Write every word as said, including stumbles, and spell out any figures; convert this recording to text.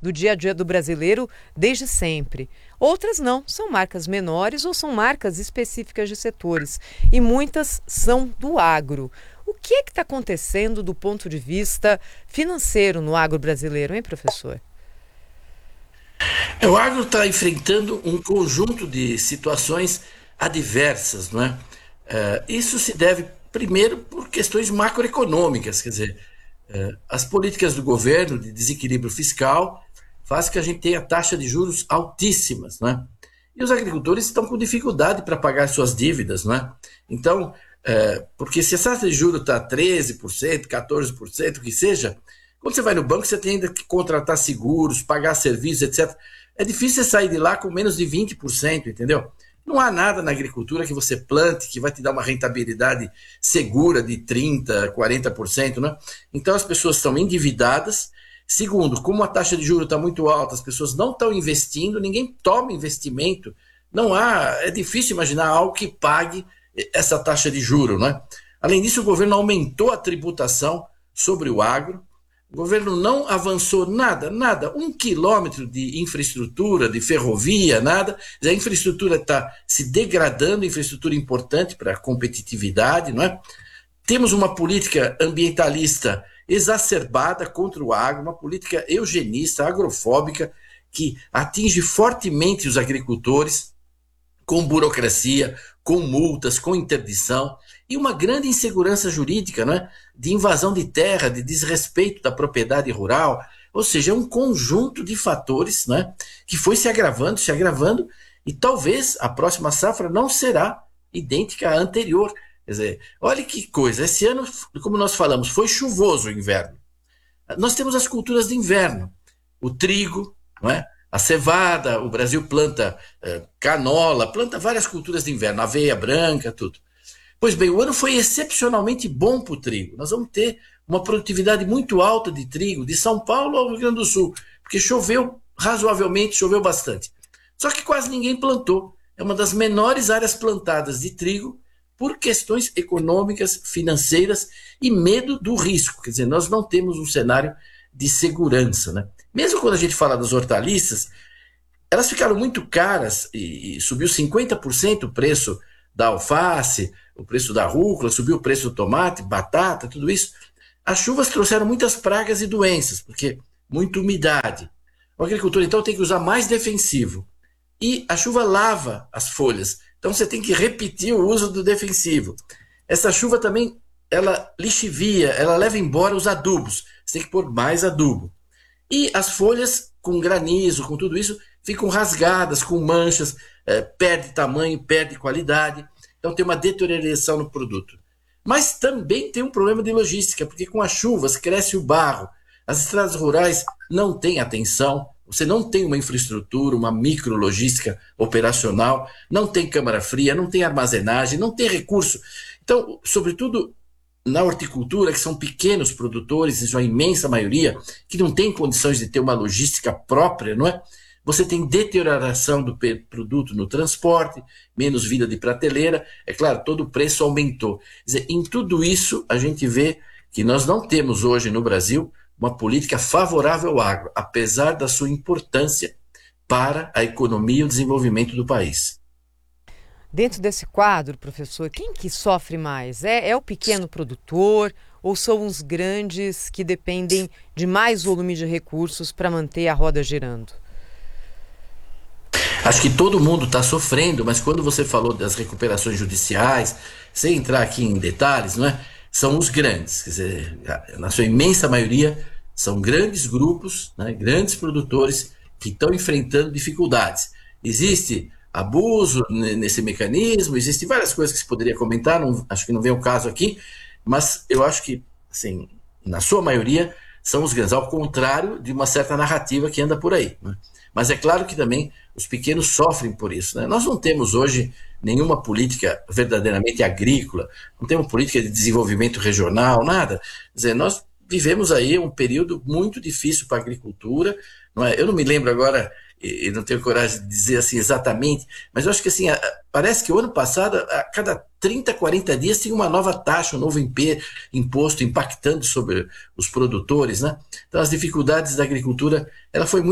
do dia a dia do brasileiro desde sempre. Outras não, são marcas menores ou são marcas específicas de setores. E muitas são do agro. O que é que está acontecendo do ponto de vista financeiro no agro brasileiro, hein, professor? O agro está enfrentando um conjunto de situações adversas, não é? Uh, isso se deve, primeiro, por questões macroeconômicas, quer dizer, uh, as políticas do governo de desequilíbrio fiscal fazem que a gente tenha taxa de juros altíssimas, não é? E os agricultores estão com dificuldade para pagar suas dívidas, não é? Então, uh, porque se a taxa de juros está treze por cento, quatorze por cento, o que seja, quando você vai no banco, você tem ainda que contratar seguros, pagar serviços, etcétera. É difícil você sair de lá com menos de vinte por cento, entendeu? Não há nada na agricultura que você plante que vai te dar uma rentabilidade segura de trinta por cento, quarenta por cento, né? Então as pessoas estão endividadas. Segundo, como a taxa de juros está muito alta, as pessoas não estão investindo, ninguém toma investimento. Não há, é difícil imaginar algo que pague essa taxa de juros, né? Além disso, o governo aumentou a tributação sobre o agro. O governo não avançou nada, nada, um quilômetro de infraestrutura, de ferrovia, nada. A infraestrutura está se degradando, infraestrutura importante para a competitividade, não é? Temos uma política ambientalista exacerbada contra o agro, uma política eugenista, agrofóbica, que atinge fortemente os agricultores, com burocracia, com multas, com interdição, e uma grande insegurança jurídica, né, de invasão de terra, de desrespeito da propriedade rural, ou seja, é um conjunto de fatores, né, que foi se agravando, se agravando, e talvez a próxima safra não será idêntica à anterior. Quer dizer, olha que coisa, esse ano, como nós falamos, foi chuvoso o inverno. Nós temos as culturas de inverno, o trigo, não é? A cevada, o Brasil planta eh, canola, planta várias culturas de inverno, aveia branca, tudo. Pois bem, o ano foi excepcionalmente bom para o trigo. Nós vamos ter uma produtividade muito alta de trigo, de São Paulo ao Rio Grande do Sul, porque choveu razoavelmente, choveu bastante. Só que quase ninguém plantou. É uma das menores áreas plantadas de trigo por questões econômicas, financeiras e medo do risco. Quer dizer, nós não temos um cenário de segurança, né? Mesmo quando a gente fala das hortaliças, elas ficaram muito caras e, e subiu cinquenta por cento o preço da alface, o preço da rúcula, subiu o preço do tomate, batata, tudo isso. As chuvas trouxeram muitas pragas e doenças, porque muita umidade. O agricultor, então, tem que usar mais defensivo. E a chuva lava as folhas, então você tem que repetir o uso do defensivo. Essa chuva também, ela lixivia, ela leva embora os adubos. Você tem que pôr mais adubo. E as folhas, com granizo, com tudo isso, ficam rasgadas, com manchas, é, perde tamanho, perde qualidade. Então tem uma deterioração no produto. Mas também tem um problema de logística, porque com as chuvas cresce o barro. As estradas rurais não têm atenção, você não tem uma infraestrutura, uma micrologística operacional, não tem câmara fria, não tem armazenagem, não tem recurso. Então, sobretudo na horticultura, que são pequenos produtores, em sua imensa maioria, que não tem condições de ter uma logística própria, não é? Você tem deterioração do produto no transporte, menos vida de prateleira, é claro, todo o preço aumentou. Quer dizer, em tudo isso, a gente vê que nós não temos hoje no Brasil uma política favorável ao agro, apesar da sua importância para a economia e o desenvolvimento do país. Dentro desse quadro, professor, quem que sofre mais? É, é o pequeno produtor ou são os grandes que dependem de mais volume de recursos para manter a roda girando? Acho que todo mundo está sofrendo, mas quando você falou das recuperações judiciais, sem entrar aqui em detalhes, não é? São os grandes, quer dizer, na sua imensa maioria, são grandes grupos, né, grandes produtores que estão enfrentando dificuldades. Existe abuso nesse mecanismo, existem várias coisas que se poderia comentar, não, acho que não vem o caso aqui, mas eu acho que, assim, na sua maioria, são os grandes, ao contrário de uma certa narrativa que anda por aí, né? Mas é claro que também os pequenos sofrem por isso, né? Nós não temos hoje nenhuma política verdadeiramente agrícola, não temos política de desenvolvimento regional, nada. Quer dizer, nós vivemos aí um período muito difícil para a agricultura, não é? Eu não me lembro agora, e não tenho coragem de dizer assim exatamente, mas eu acho que assim, parece que o ano passado, a cada trinta, quarenta dias tinha uma nova taxa, um novo imposto impactando sobre os produtores, né? Então as dificuldades da agricultura, ela foi muito